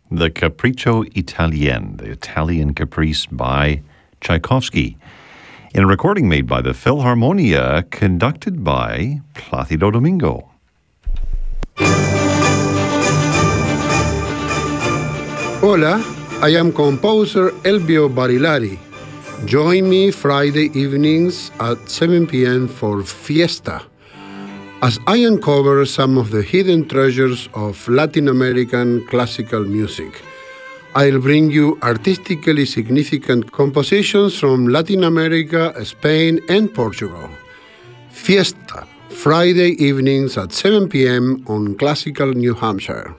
the Capriccio Italien, the Italian Caprice by Tchaikovsky, in a recording made by the Philharmonia, conducted by Plácido Domingo. Hola, I am composer Elvio Barilari. Join me Friday evenings at 7 p.m. for Fiesta, as I uncover some of the hidden treasures of Latin American classical music. I'll bring you artistically significant compositions from Latin America, Spain, and Portugal. Fiesta, Friday evenings at 7 p.m. on Classical New Hampshire.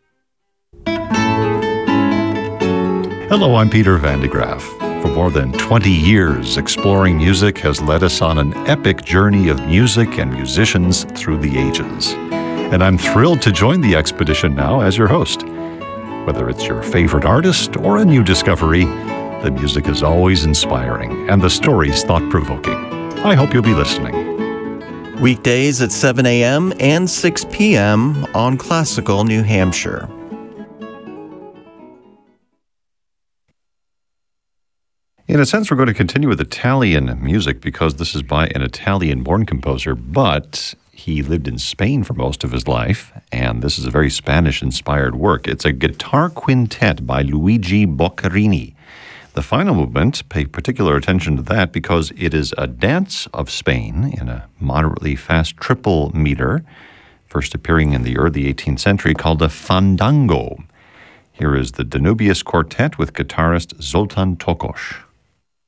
Hello, I'm Peter Van de Graaf. For more than 20 years, Exploring Music has led us on an epic journey of music and musicians through the ages. And I'm thrilled to join the expedition now as your host. Whether it's your favorite artist or a new discovery, the music is always inspiring and the stories thought-provoking. I hope you'll be listening. Weekdays at 7 a.m. and 6 p.m. on Classical New Hampshire. In a sense, we're going to continue with Italian music because this is by an Italian-born composer, but he lived in Spain for most of his life, and this is a very Spanish-inspired work. It's a guitar quintet by Luigi Boccherini. The final movement, pay particular attention to that because it is a dance of Spain in a moderately fast triple meter, first appearing in the early 18th century, called a fandango. Here is the Danubius Quartet with guitarist Zoltan Tokos.